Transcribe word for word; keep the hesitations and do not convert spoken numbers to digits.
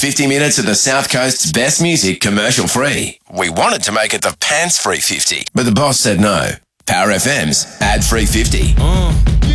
fifty minutes of the South Coast's best music commercial free. We wanted to make it the pants free fifty, but the boss said no. Power F M's ad free fifty. Mm.